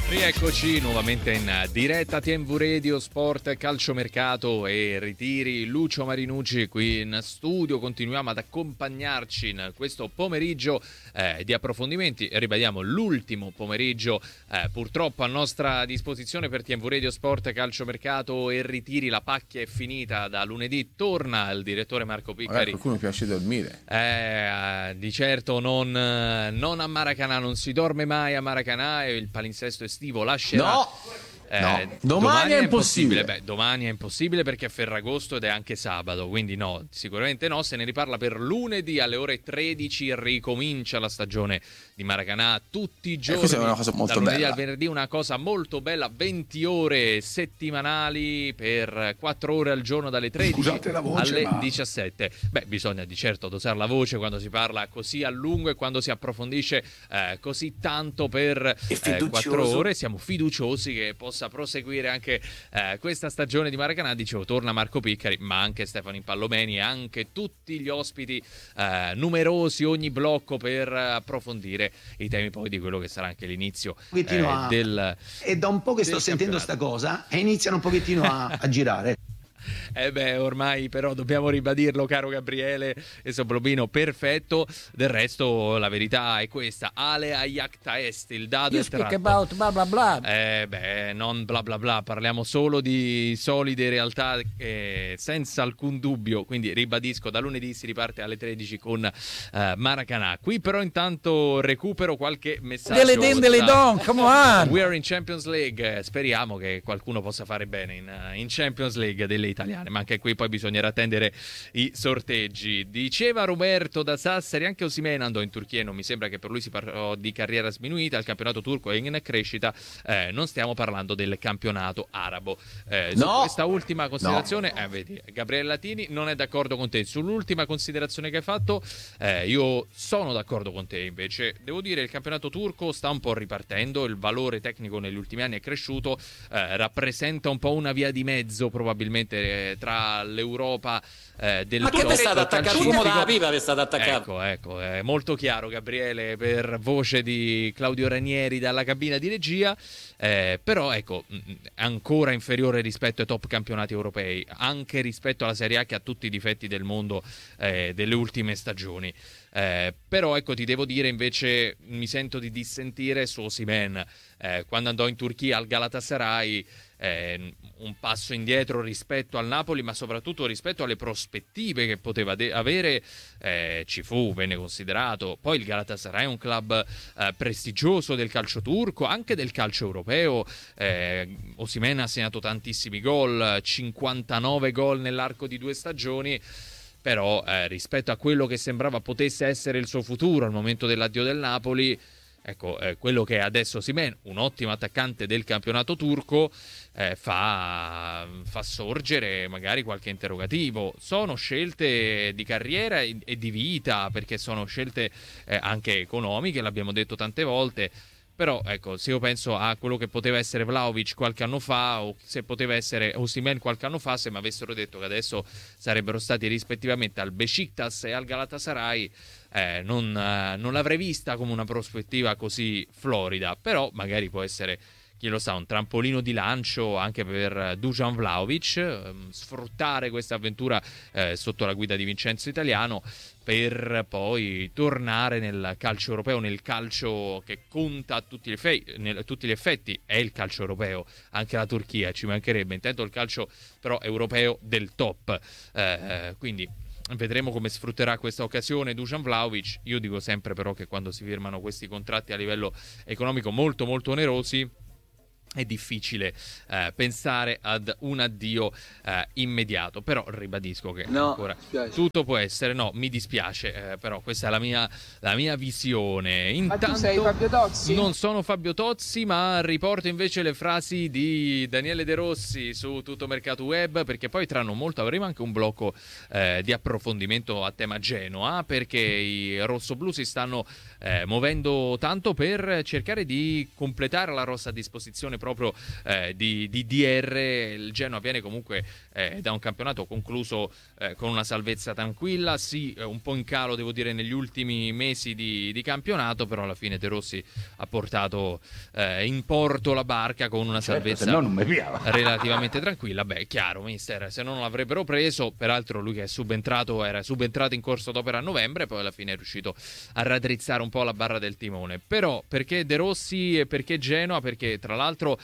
Rieccoci nuovamente in diretta TMV Radio Sport, calciomercato e ritiri. Lucio Marinucci qui in studio, continuiamo ad accompagnarci in questo pomeriggio di approfondimenti. Ribadiamo l'ultimo pomeriggio purtroppo a nostra disposizione per TMV Radio Sport, calciomercato e ritiri. La pacchia è finita, da lunedì torna il direttore Marco Piccari. Qualcuno piace dormire. Di certo non a Maracanã, non si dorme mai a Maracanã, e il palinsesto estivo lascerà. No, domani è impossibile. Domani è impossibile perché è Ferragosto ed è anche sabato, quindi no, sicuramente no. Se ne riparla per lunedì alle ore 13, ricomincia la stagione di Maracanã tutti i giorni. Questa è una cosa molto dal lunedì bella. al venerdì, una cosa molto bella, 20 ore settimanali per 4 ore al giorno dalle 13 alle 17. Bisogna di certo dosare la voce quando si parla così a lungo e quando si approfondisce così tanto per 4 ore. Siamo fiduciosi che possa proseguire anche questa stagione di Maracanã. Dicevo, torna Marco Piccari, ma anche Stefano Impallomeni e anche tutti gli ospiti numerosi, ogni blocco, per approfondire i temi poi di quello che sarà anche l'inizio del è da un po' che sto sentendo sta cosa e iniziano un pochettino a girare. Ormai però dobbiamo ribadirlo, caro Gabriele e Soblobino, perfetto. Del resto la verità è questa: Ale Ayakta Est, il dado You è speak tratto. about bla bla bla. Non bla bla bla, parliamo solo di solide realtà, senza alcun dubbio. Quindi ribadisco, da lunedì si riparte alle 13 con Maracanã. Qui però intanto recupero qualche messaggio. Delle don, come on. We are in Champions League, speriamo che qualcuno possa fare bene in Champions League delle italiane, ma anche qui poi bisognerà attendere i sorteggi. Diceva Roberto da Sassari, anche Osimhen andò in Turchia e non mi sembra che per lui si parlò di carriera sminuita. Il campionato turco è in crescita, non stiamo parlando del campionato arabo. Su questa ultima considerazione, vedi, Gabriele Latini non è d'accordo con te. Sull'ultima considerazione che hai fatto, io sono d'accordo con te. Invece devo dire, il campionato turco sta un po' ripartendo, il valore tecnico negli ultimi anni è cresciuto, rappresenta un po' una via di mezzo probabilmente tra l'Europa del ma che vi state attaccando come da pipa, vi state attaccando. Ecco, è molto chiaro, Gabriele, per voce di Claudio Ranieri dalla cabina di regia, però ecco, ancora inferiore rispetto ai top campionati europei, anche rispetto alla Serie A, che ha tutti i difetti del mondo delle ultime stagioni. Però ecco, ti devo dire, invece mi sento di dissentire su Osimhen. Quando andò in Turchia al Galatasaray, un passo indietro rispetto al Napoli, ma soprattutto rispetto alle prospettive che poteva avere, ci fu, venne considerato. Poi il Galatasaray è un club prestigioso del calcio turco, anche del calcio europeo. Osimhen ha segnato tantissimi gol, 59 gol nell'arco di 2 stagioni. Però rispetto a quello che sembrava potesse essere il suo futuro al momento dell'addio del Napoli, ecco, quello che è adesso Osimhen, un ottimo attaccante del campionato turco, fa sorgere magari qualche interrogativo. Sono scelte di carriera e di vita, perché sono scelte anche economiche, l'abbiamo detto tante volte. Però ecco, se io penso a quello che poteva essere Vlahovic qualche anno fa, o se poteva essere Osimhen qualche anno fa, se mi avessero detto che adesso sarebbero stati rispettivamente al Beşiktaş e al Galatasaray, non l'avrei vista come una prospettiva così florida. Però magari può essere, chi lo sa, un trampolino di lancio anche per Dusan Vlahovic, sfruttare questa avventura sotto la guida di Vincenzo Italiano, per poi tornare nel calcio europeo, nel calcio che conta a tutti gli effetti, è il calcio europeo. Anche la Turchia, ci mancherebbe, intanto il calcio però europeo del top. Quindi vedremo come sfrutterà questa occasione Dusan Vlahovic. Io dico sempre però che quando si firmano questi contratti a livello economico molto molto onerosi, è difficile pensare ad un addio immediato. Però ribadisco che ancora tutto può essere. No, mi dispiace, però questa è la mia visione. Intanto, ma tu sei Fabio Tozzi? Non sono Fabio Tozzi, ma riporto invece le frasi di Daniele De Rossi su Tutto Mercato Web, perché poi tra non molto avremo anche un blocco di approfondimento a tema Genoa, perché i rossoblù si stanno muovendo tanto per cercare di completare la rossa a disposizione proprio proprio di DR. Il Genoa viene comunque da un campionato concluso con una salvezza tranquilla, sì, un po' in calo devo dire negli ultimi mesi di campionato, però alla fine De Rossi ha portato in porto la barca con una salvezza relativamente tranquilla. Beh, chiaro, mister, se non l'avrebbero preso, peraltro lui che era subentrato in corso d'opera a novembre, poi alla fine è riuscito a raddrizzare un po' la barra del timone. Però perché De Rossi e perché Genoa? Perché tra l'altro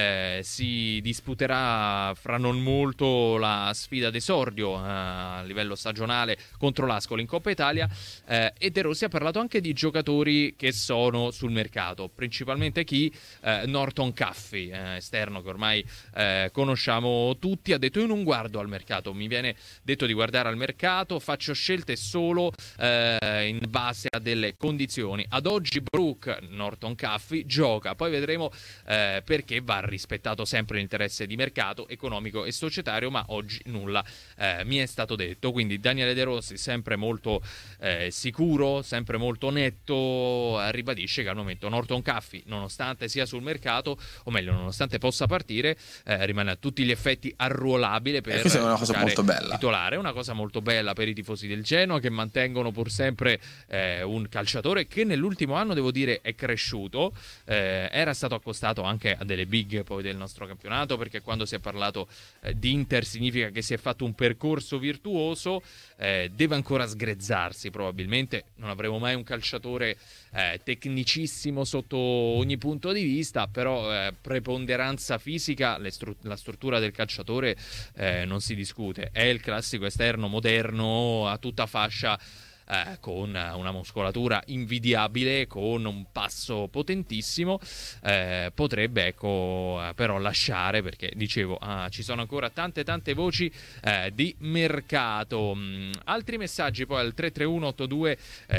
si disputerà fra non molto la sfida d'esordio a livello stagionale contro l'Ascoli in Coppa Italia, e De Rossi ha parlato anche di giocatori che sono sul mercato, principalmente Norton Caffey, esterno che ormai conosciamo tutti. Ha detto: io non guardo al mercato, mi viene detto di guardare al mercato, faccio scelte solo in base a delle condizioni. Ad oggi Norton Caffey gioca, poi vedremo perché va rispettato sempre l'interesse di mercato economico e societario, ma oggi nulla mi è stato detto. Quindi Daniele De Rossi sempre molto sicuro, sempre molto netto, ribadisce che al momento Norton Caffey, nonostante sia sul mercato, o meglio nonostante possa partire, rimane a tutti gli effetti arruolabile per questa è una cosa molto bella, titolare. Una cosa molto bella per i tifosi del Genoa, che mantengono pur sempre un calciatore che nell'ultimo anno devo dire è cresciuto, era stato accostato anche a delle big poi del nostro campionato, perché quando si è parlato di Inter significa che si è fatto un percorso virtuoso. Deve ancora sgrezzarsi, probabilmente non avremo mai un calciatore tecnicissimo sotto ogni punto di vista, però preponderanza fisica, la struttura del calciatore non si discute, è il classico esterno moderno a tutta fascia, con una muscolatura invidiabile, con un passo potentissimo. Potrebbe però lasciare, perché dicevo ci sono ancora tante voci di mercato. Altri messaggi poi al 33182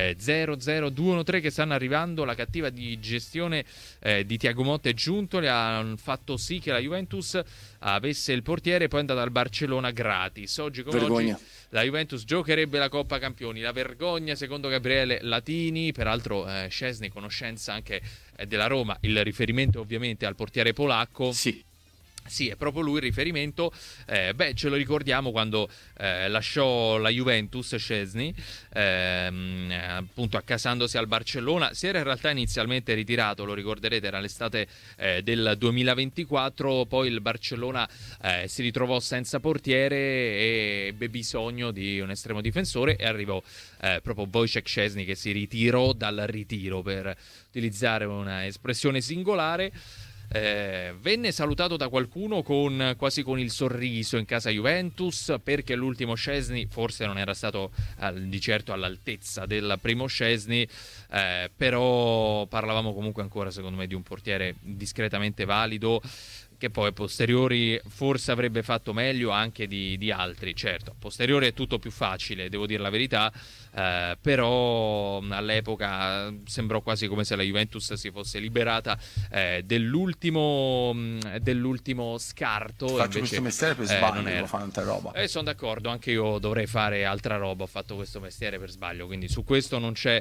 00213 che stanno arrivando. La cattiva di gestione di Thiago Motta e Giuntoli ha fatto sì che la Juventus avesse il portiere, poi è andata al Barcellona gratis. Oggi come vergogna. oggi la Juventus giocherebbe la Coppa Campioni. La vergogna secondo Gabriele Latini, peraltro Szczęsny, conoscenza anche della Roma, il riferimento ovviamente al portiere polacco. Sì, è proprio lui il riferimento. Ce lo ricordiamo quando lasciò la Juventus, Szczęsny, appunto accasandosi al Barcellona. Si era in realtà inizialmente ritirato, lo ricorderete, era l'estate del 2024, poi il Barcellona si ritrovò senza portiere e ebbe bisogno di un estremo difensore e arrivò proprio Wojciech Szczęsny, che si ritirò dal ritiro, per utilizzare una espressione singolare. Venne salutato da qualcuno quasi con il sorriso in casa Juventus, perché l'ultimo Szczęsny forse non era stato di certo all'altezza del primo Szczęsny, però parlavamo comunque ancora secondo me di un portiere discretamente valido, che poi a posteriori forse avrebbe fatto meglio anche di altri. Certo, a posteriori è tutto più facile, devo dire la verità, però all'epoca sembrò quasi come se la Juventus si fosse liberata dell'ultimo scarto. Faccio invece, questo mestiere per sbaglio, non devo fare altra roba. Sono d'accordo, anche io dovrei fare altra roba, ho fatto questo mestiere per sbaglio, quindi su questo non c'è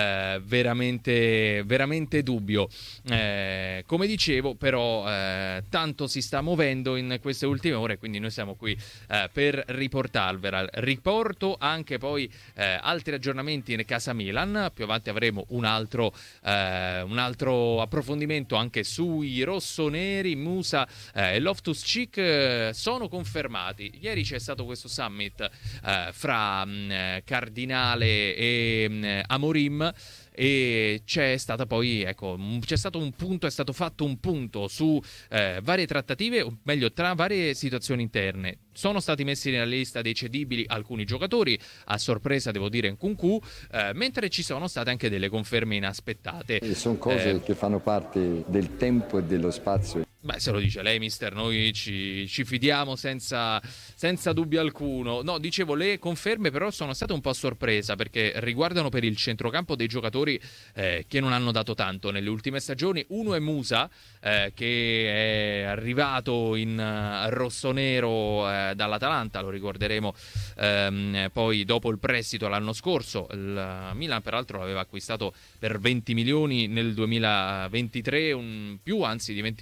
veramente dubbio. Come dicevo, però tanto si sta muovendo in queste ultime ore, quindi noi siamo qui per riportarvela. Riporto anche poi altri aggiornamenti in casa Milan. Più avanti avremo un altro approfondimento anche sui rossoneri. Musa e Loftus-Cheek sono confermati. Ieri c'è stato questo summit fra Cardinale e Amorim, e c'è stato un punto, è stato fatto un punto su varie trattative, o meglio tra varie situazioni interne. Sono stati messi nella lista dei cedibili alcuni giocatori, a sorpresa devo dire Nkunku, mentre ci sono state anche delle conferme inaspettate. E sono cose che fanno parte del tempo e dello spazio. Beh, se lo dice lei, mister, noi ci fidiamo senza dubbio alcuno. No, dicevo, le conferme però sono state un po' a sorpresa, perché riguardano per il centrocampo dei giocatori che non hanno dato tanto nelle ultime stagioni. Uno è Musa, che è arrivato in rossonero dall'Atalanta, lo ricorderemo, poi dopo il prestito l'anno scorso. Il Milan peraltro l'aveva acquistato per 20 milioni nel 2023, anzi di 20 milioni fu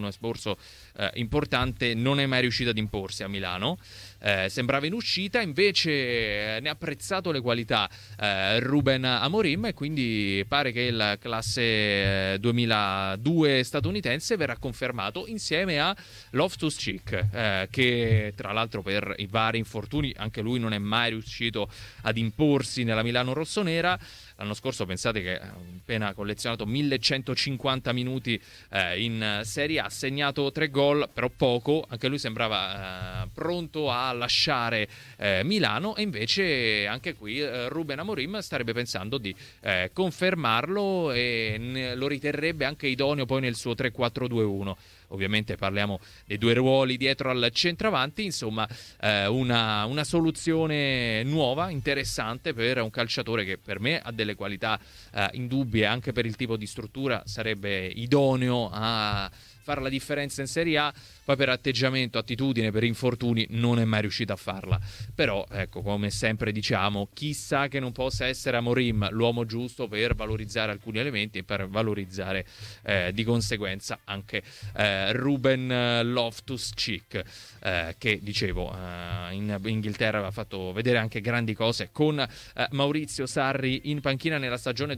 uno esborso importante, non è mai riuscito ad imporsi a Milano. Sembrava in uscita, invece ne ha apprezzato le qualità Ruben Amorim, e quindi pare che il classe 2002 statunitense verrà confermato insieme a Loftus-Cheek, che tra l'altro per i vari infortuni anche lui non è mai riuscito ad imporsi nella Milano rossonera. L'anno scorso pensate che ha appena collezionato 1150 minuti in Serie A, ha segnato 3 gol, però poco, anche lui sembrava pronto a lasciare Milano, e invece anche qui Ruben Amorim starebbe pensando di confermarlo e lo riterrebbe anche idoneo poi nel suo 3-4-2-1. Ovviamente parliamo dei 2 ruoli dietro al centravanti, insomma una soluzione nuova, interessante per un calciatore che per me ha delle qualità indubbie, anche per il tipo di struttura sarebbe idoneo a fare la differenza in Serie A. Poi per atteggiamento, attitudine, per infortuni non è mai riuscito a farla. Però ecco, come sempre diciamo, chissà che non possa essere Amorim l'uomo giusto per valorizzare alcuni elementi e per valorizzare di conseguenza anche Ruben Loftus-Cheek, che dicevo in Inghilterra aveva fatto vedere anche grandi cose con Maurizio Sarri in panchina nella stagione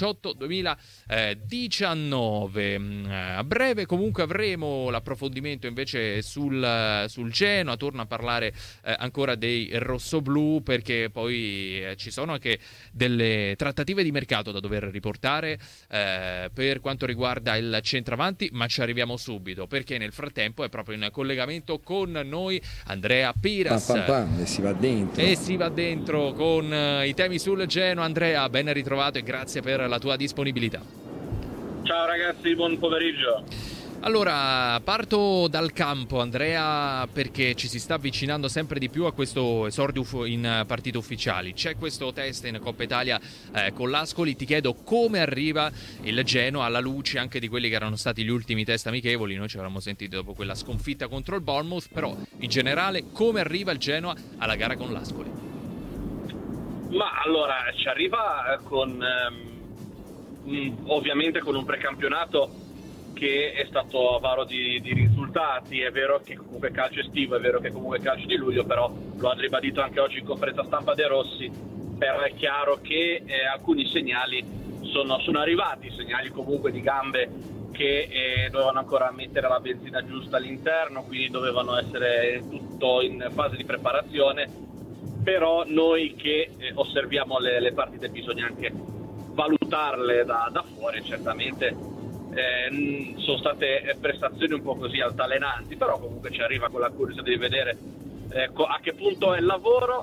2018-2019. A breve comunque avremo l'approfondimento invece sul Genoa. Torno a parlare ancora dei rossoblù, perché poi ci sono anche delle trattative di mercato da dover riportare per quanto riguarda il centravanti, ma ci arriviamo subito, perché nel frattempo è proprio in collegamento con noi Andrea Piras e si va dentro con i temi sul Genoa. Andrea, ben ritrovato e grazie per la tua disponibilità. Ciao ragazzi, buon pomeriggio. Allora, parto dal campo, Andrea, perché ci si sta avvicinando sempre di più a questo esordio in partite ufficiali. C'è questo test in Coppa Italia con l'Ascoli. Ti chiedo come arriva il Genoa alla luce anche di quelli che erano stati gli ultimi test amichevoli. Noi ci eravamo sentiti dopo quella sconfitta contro il Bournemouth, però in generale come arriva il Genoa alla gara con l'Ascoli? Ma allora, ci arriva con ovviamente con un precampionato che è stato avaro di risultati. È vero che comunque calcio estivo, è vero che comunque calcio di luglio, però lo ha ribadito anche oggi in conferenza stampa De Rossi, però è chiaro che alcuni segnali sono arrivati, segnali comunque di gambe che dovevano ancora mettere la benzina giusta all'interno, quindi dovevano essere tutto in fase di preparazione. Però noi che osserviamo le partite bisogna anche valutarle da fuori. Certamente sono state prestazioni un po' così altalenanti, però comunque ci arriva con la curiosità di vedere a che punto è il lavoro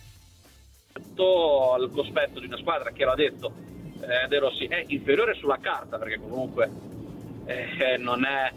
al cospetto di una squadra che, l'ha detto De Rossi, è inferiore sulla carta, perché comunque non è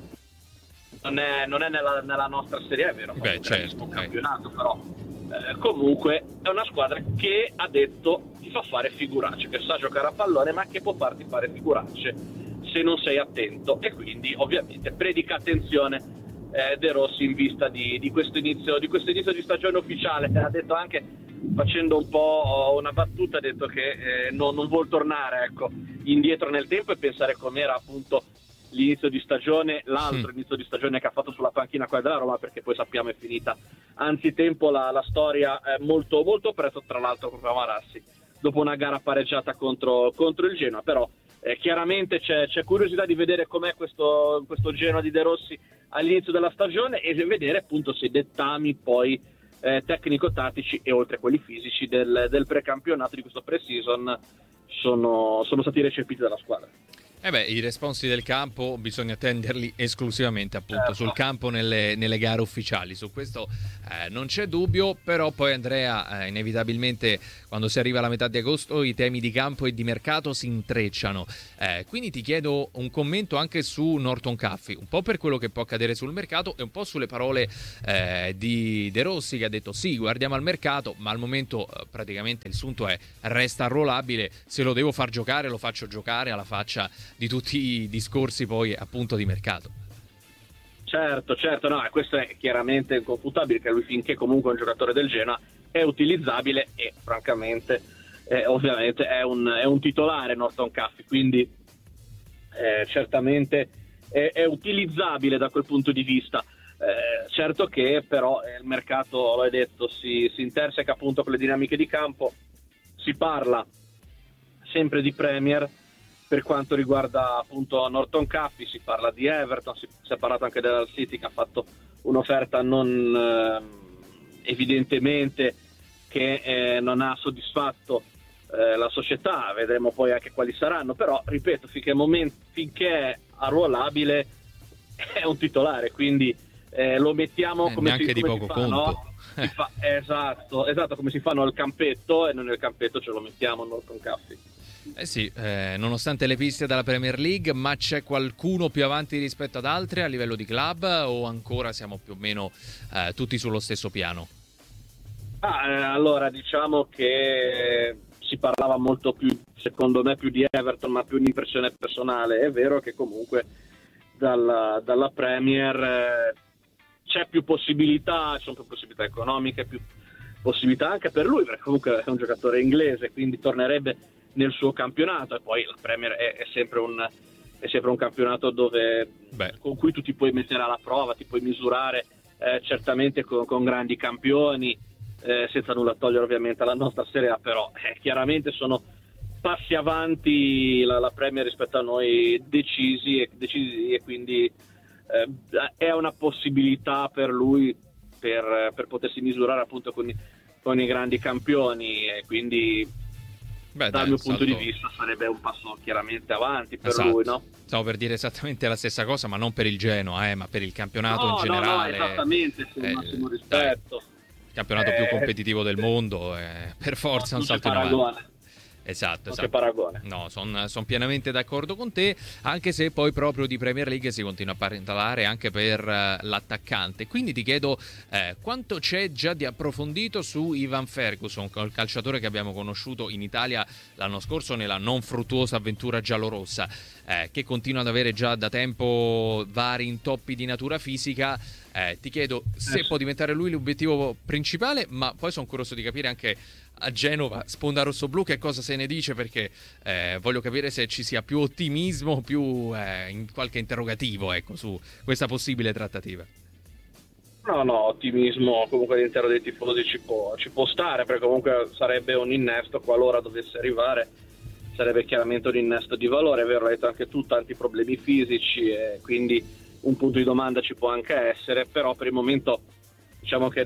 nella nostra Serie A, è vero, certo, campionato, però comunque è una squadra che ha detto ti fa fare figuracce, che sa giocare a pallone ma che può farti fare figuracce se non sei attento, e quindi ovviamente predica attenzione De Rossi in vista di questo inizio di stagione ufficiale. Ha detto anche, facendo un po' una battuta, ha detto che non vuol tornare indietro nel tempo e pensare com'era appunto l'inizio di stagione, l'altro inizio di stagione che ha fatto sulla panchina qua della Roma, perché poi sappiamo è finita anzitempo la storia molto, molto presto, tra l'altro proprio a Marassi, dopo una gara pareggiata contro il Genoa. Però chiaramente c'è curiosità di vedere com'è questo Genoa di De Rossi all'inizio della stagione e vedere appunto se i dettami poi tecnico-tattici e oltre quelli fisici del precampionato, di questo pre-season, sono stati recepiti dalla squadra. I responsi del campo bisogna tenderli esclusivamente appunto sul campo nelle gare ufficiali, su questo non c'è dubbio. Però poi Andrea, inevitabilmente quando si arriva alla metà di agosto i temi di campo e di mercato si intrecciano, quindi ti chiedo un commento anche su Norton Caffey, un po' per quello che può accadere sul mercato e un po' sulle parole di De Rossi, che ha detto sì, guardiamo al mercato, ma al momento praticamente il sunto è resta arruolabile, se lo devo far giocare lo faccio giocare, alla faccia di tutti i discorsi poi appunto di mercato. Certo, no, questo è chiaramente inconfutabile, che lui, finché comunque è un giocatore del Genoa, è utilizzabile e francamente ovviamente è un titolare Norton Caffey, quindi certamente è utilizzabile da quel punto di vista. Certo che però il mercato, l'hai detto, si interseca appunto con le dinamiche di campo. Si parla sempre di Premier per quanto riguarda appunto Norton Caffey, si parla di Everton, si è parlato anche della City che ha fatto un'offerta non evidentemente che non ha soddisfatto la società. Vedremo poi anche quali saranno, però ripeto, finché è arruolabile è un titolare, quindi lo mettiamo come neanche di poco fa, conto, no? Esatto, come si fa nel campetto, e noi nel campetto ce lo mettiamo Norton Caffey. Sì, nonostante le piste dalla Premier League, ma c'è qualcuno più avanti rispetto ad altri a livello di club, o ancora siamo più o meno tutti sullo stesso piano? Allora diciamo che si parlava molto più, secondo me, più di Everton, ma più un'impressione personale. È vero che comunque dalla Premier c'è più possibilità, ci sono più possibilità economiche, più possibilità anche per lui, perché comunque è un giocatore inglese, quindi tornerebbe nel suo campionato. E poi la Premier è sempre un campionato con cui tu ti puoi mettere alla prova, ti puoi misurare certamente con grandi campioni, senza nulla togliere ovviamente alla nostra Serie A, però chiaramente sono passi avanti la Premier rispetto a noi decisi e quindi è una possibilità per lui per potersi misurare appunto con i grandi campioni, e quindi dal mio punto di vista sarebbe un passo chiaramente avanti per lui, no? Stavo per dire esattamente la stessa cosa, ma non per il Genoa, ma per il campionato in generale. No, esattamente, con il massimo rispetto. Il campionato più competitivo del mondo, per forza un salto in avanti. Esatto. Che paragone. No, sono pienamente d'accordo con te, anche se poi proprio di Premier League si continua a parlare anche per l'attaccante. Quindi ti chiedo quanto c'è già di approfondito su Ivan Ferguson, il calciatore che abbiamo conosciuto in Italia l'anno scorso nella non fruttuosa avventura giallorossa, che continua ad avere già da tempo vari intoppi di natura fisica. Ti chiedo se può diventare lui l'obiettivo principale, ma poi sono curioso di capire anche a Genova, sponda rossoblù, che cosa se ne dice, perché voglio capire se ci sia più ottimismo, più in qualche interrogativo, ecco, su questa possibile trattativa. No, ottimismo comunque all'interno dei tifosi ci può stare, perché comunque sarebbe un innesto, qualora dovesse arrivare, sarebbe chiaramente un innesto di valore. È vero, hai detto anche tu, tanti problemi fisici, e quindi un punto di domanda ci può anche essere, però per il momento diciamo che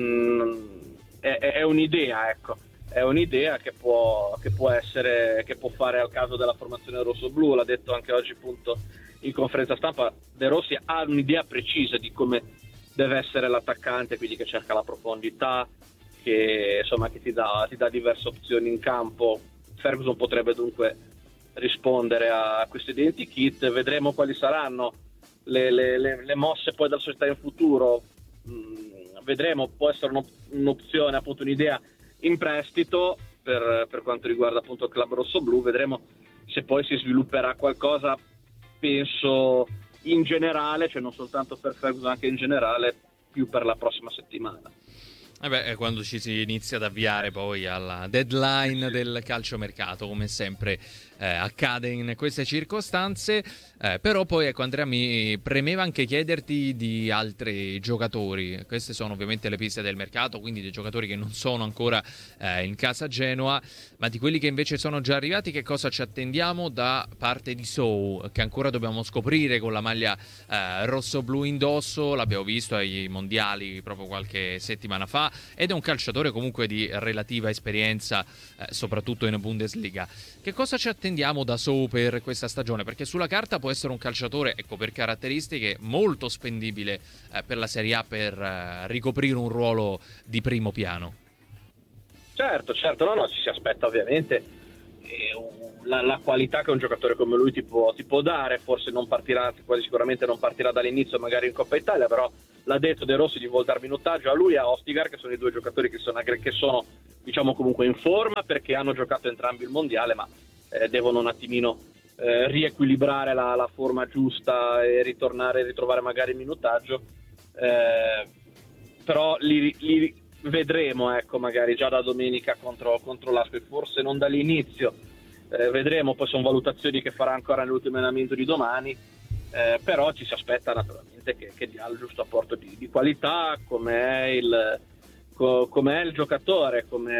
è un'idea, ecco, è un'idea che può essere, che può fare al caso della formazione rossoblù. L'ha detto anche oggi appunto in conferenza stampa, De Rossi ha un'idea precisa di come deve essere l'attaccante, quindi che cerca la profondità, che insomma che ti dà diverse opzioni in campo. Ferguson potrebbe dunque rispondere a questo identikit. Vedremo quali saranno le mosse poi della società in futuro. Vedremo, può essere un'opzione, appunto un'idea in prestito per quanto riguarda appunto il club rossoblù. Vedremo se poi si svilupperà qualcosa, penso in generale, cioè non soltanto per Ferguson, anche in generale, più per la prossima settimana. Quando ci si inizia ad avviare poi alla deadline del calciomercato, come sempre accade in queste circostanze. Però poi ecco, Andrea, mi premeva anche chiederti di altri giocatori. Queste sono ovviamente le piste del mercato, quindi dei giocatori che non sono ancora in casa Genoa, ma di quelli che invece sono già arrivati, che cosa ci attendiamo da parte di Sow, che ancora dobbiamo scoprire con la maglia rosso-blu indosso. L'abbiamo visto ai mondiali proprio qualche settimana fa, ed è un calciatore comunque di relativa esperienza, soprattutto in Bundesliga. Che cosa ci attendiamo da Sow per questa stagione? Perché sulla carta può essere un calciatore, ecco, per caratteristiche molto spendibile per la Serie A, per ricoprire un ruolo di primo piano. Certo, no, ci si aspetta ovviamente la qualità che un giocatore come lui ti può dare. Forse non partirà, quasi sicuramente non partirà dall'inizio, magari in Coppa Italia, però l'ha detto De Rossi di vuol dar minutaggio a lui e a Ostigar, che sono i due giocatori che sono diciamo comunque in forma, perché hanno giocato entrambi il mondiale, ma devono un attimino riequilibrare la forma giusta e ritrovare magari il minutaggio, però li vedremo, ecco, magari già da domenica contro l'Ascoli, forse non dall'inizio, vedremo. Poi sono valutazioni che farà ancora nell'ultimo allenamento di domani, però ci si aspetta naturalmente che dia il giusto apporto di qualità, com'è il giocatore, com'è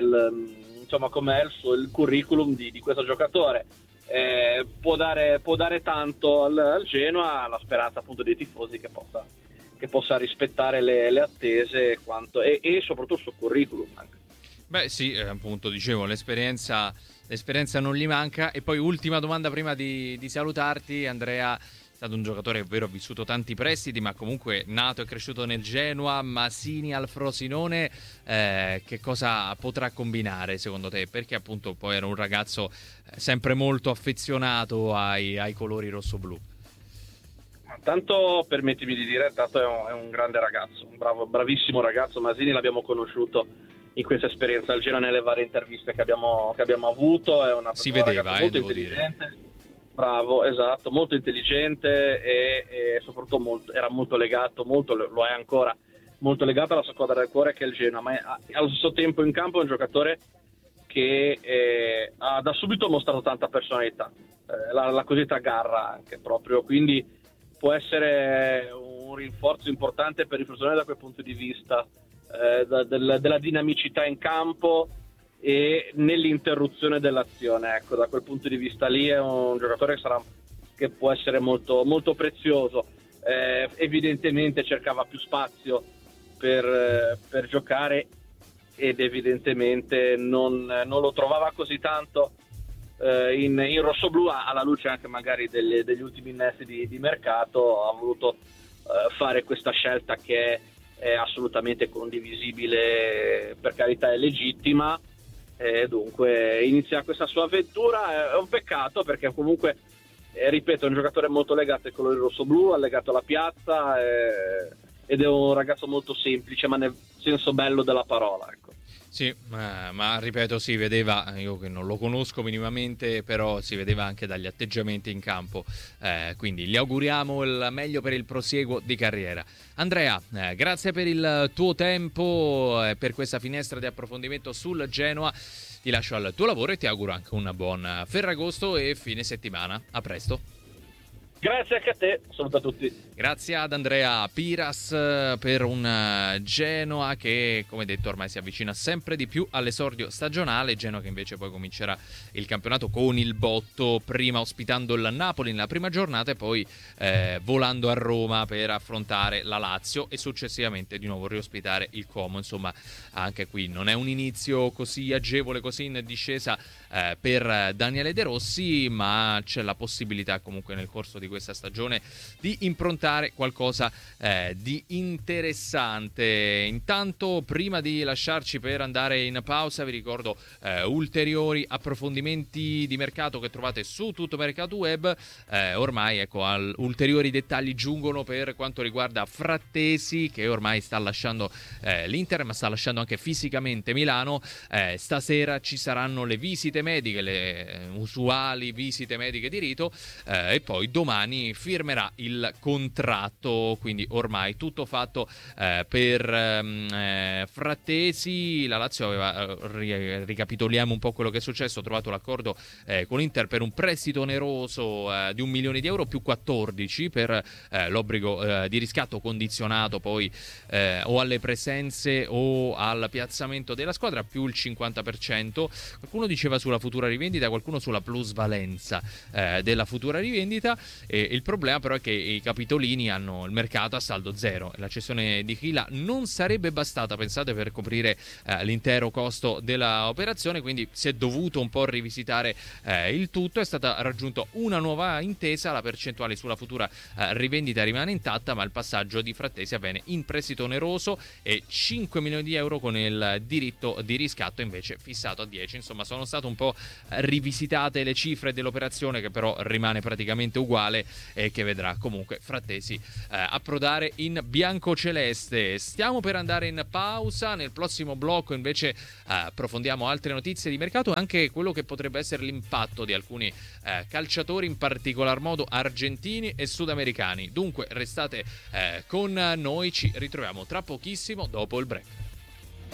il curriculum di questo giocatore. Può dare tanto al Genoa, la speranza appunto dei tifosi che possa rispettare le attese e soprattutto il suo curriculum anche. Beh sì, appunto dicevo, l'esperienza non gli manca. E poi ultima domanda prima di salutarti, Andrea. È stato un giocatore, è vero, ha vissuto tanti prestiti, ma comunque nato e cresciuto nel Genoa. Massini al Frosinone, che cosa potrà combinare secondo te? Perché appunto poi era un ragazzo sempre molto affezionato ai colori rossoblù. Tanto permettimi di dire, tanto è un grande ragazzo, un bravissimo ragazzo. Masini l'abbiamo conosciuto in questa esperienza al Genoa nelle varie interviste che abbiamo avuto. È una si vedeva, molto devo intelligente. Dire. Bravo, esatto, molto intelligente e soprattutto era molto legato, lo è ancora, molto legato alla sua squadra del cuore che è il Genoa, ma allo stesso tempo in campo è un giocatore che ha da subito mostrato tanta personalità, la cosiddetta garra anche proprio, quindi può essere un rinforzo importante per il Frosinone da quel punto di vista, della dinamicità in campo e nell'interruzione dell'azione. Ecco, da quel punto di vista lì è un giocatore che può essere molto, molto prezioso. Evidentemente cercava più spazio per giocare ed evidentemente non lo trovava così tanto in rossoblù, alla luce anche magari degli ultimi innesti di mercato. Ha voluto fare questa scelta che è assolutamente condivisibile, per carità è legittima, e dunque inizia questa sua avventura. È un peccato perché comunque ripeto, è un giocatore molto legato ai colori rossoblù, legato alla piazza, ed è un ragazzo molto semplice, ma nel senso bello della parola, ecco. Sì, ma ripeto, si vedeva, io che non lo conosco minimamente, però si vedeva anche dagli atteggiamenti in campo, quindi gli auguriamo il meglio per il prosieguo di carriera. Andrea, grazie per il tuo tempo, per questa finestra di approfondimento sul Genoa. Ti lascio al tuo lavoro e ti auguro anche un buon Ferragosto e fine settimana. A presto. Grazie anche a te, saluto a tutti. Grazie ad Andrea Piras per un Genoa che, come detto, ormai si avvicina sempre di più all'esordio stagionale. Genoa che invece poi comincerà il campionato con il botto, prima ospitando il Napoli nella prima giornata e poi volando a Roma per affrontare la Lazio e successivamente di nuovo riospitare il Como. Insomma, anche qui non è un inizio così agevole, così in discesa per Daniele De Rossi, ma c'è la possibilità comunque nel corso di questa stagione di improntare qualcosa di interessante. Intanto, prima di lasciarci per andare in pausa, vi ricordo ulteriori approfondimenti di mercato che trovate su Tutto Mercato Web. Ormai ecco, ulteriori dettagli giungono per quanto riguarda Frattesi, che ormai sta lasciando l'Inter, ma sta lasciando anche fisicamente Milano. Stasera ci saranno le visite mediche, le usuali visite mediche di rito, e poi domani firmerà il contratto, quindi ormai tutto fatto per Frattesi. La Lazio aveva, ricapitoliamo un po' quello che è successo, ha trovato l'accordo con l'Inter per un prestito oneroso di 1 milione di euro più 14 per l'obbligo di riscatto condizionato poi o alle presenze o al piazzamento della squadra, più il 50%. Qualcuno diceva sulla futura rivendita, qualcuno sulla plusvalenza della futura rivendita. E il problema però è che i capitolini hanno il mercato a saldo zero. La cessione di Chila non sarebbe bastata, pensate, per coprire l'intero costo dell'operazione, quindi si è dovuto un po' rivisitare il tutto. È stata raggiunta una nuova intesa, la percentuale sulla futura rivendita rimane intatta, ma il passaggio di Frattesi avviene in prestito oneroso e 5 milioni di euro con il diritto di riscatto invece fissato a 10. Insomma, sono state un po' rivisitate le cifre dell'operazione, che però rimane praticamente uguale e che vedrà comunque Frattesi approdare in biancoceleste. Stiamo per andare in pausa. Nel prossimo blocco invece approfondiamo altre notizie di mercato e anche quello che potrebbe essere l'impatto di alcuni calciatori, in particolar modo argentini e sudamericani. Dunque restate con noi, ci ritroviamo tra pochissimo dopo il break.